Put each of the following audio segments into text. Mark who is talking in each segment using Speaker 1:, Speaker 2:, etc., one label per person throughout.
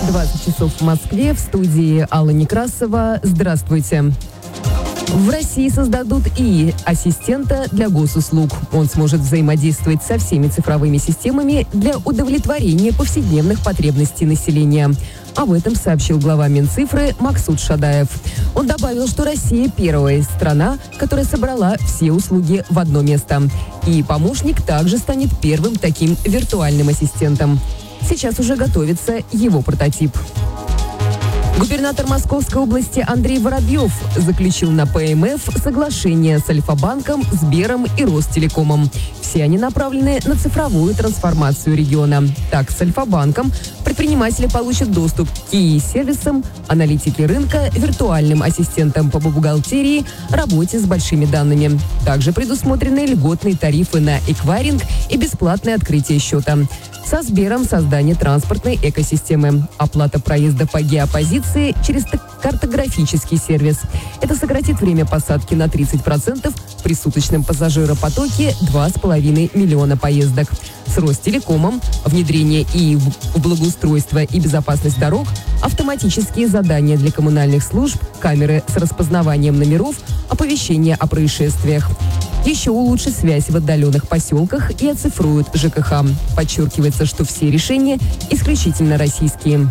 Speaker 1: 20 часов в Москве. В студии Алла Некрасова. Здравствуйте. В России создадут ИИ-ассистента для госуслуг. Он сможет взаимодействовать со всеми цифровыми системами для удовлетворения повседневных потребностей населения. Об этом сообщил глава Минцифры Максут Шадаев. Он добавил, что Россия первая страна, которая собрала все услуги в одно место. И помощник также станет первым таким виртуальным ассистентом. Сейчас уже готовится его прототип. Губернатор Московской области Андрей Воробьев заключил на ПМФ соглашение с Альфа-банком, Сбером и Ростелекомом. Все они направлены на цифровую трансформацию региона. Так, с Альфа-банком предприниматели получат доступ к ИИ-сервисам, аналитике рынка, виртуальным ассистентам по бухгалтерии, работе с большими данными. Также предусмотрены льготные тарифы на эквайринг и бесплатное открытие счета. Со Сбером создание транспортной экосистемы. Оплата проезда по геопозиции через картографический сервис. Это сократит время посадки на 30%, при суточном пассажиропотоке 2,5 миллиона поездок. С Ростелекомом внедрение ИИ в благоустройство и безопасность дорог, автоматические задания для коммунальных служб, камеры с распознаванием номеров, оповещения о происшествиях. Еще улучшат связь в отдаленных поселках и оцифруют ЖКХ. Подчеркивается, что все решения исключительно российские.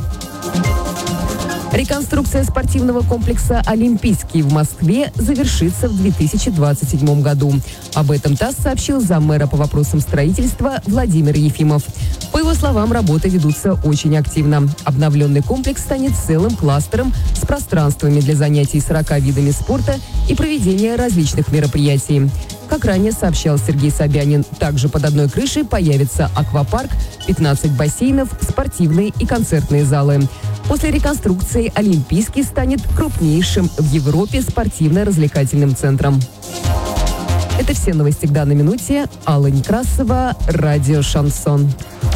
Speaker 1: Реконструкция спортивного комплекса «Олимпийский» в Москве завершится в 2027 году. Об этом ТАСС сообщил заммэра по вопросам строительства Владимир Ефимов. По его словам, работы ведутся очень активно. Обновленный комплекс станет целым кластером с пространствами для занятий 40 видами спорта и проведения различных мероприятий. Как ранее сообщал Сергей Собянин, также под одной крышей появится аквапарк, 15 бассейнов, спортивные и концертные залы. После реконструкции «Олимпийский» станет крупнейшим в Европе спортивно-развлекательным центром. Это все новости к данной минуте. Алла Некрасова, радио «Шансон».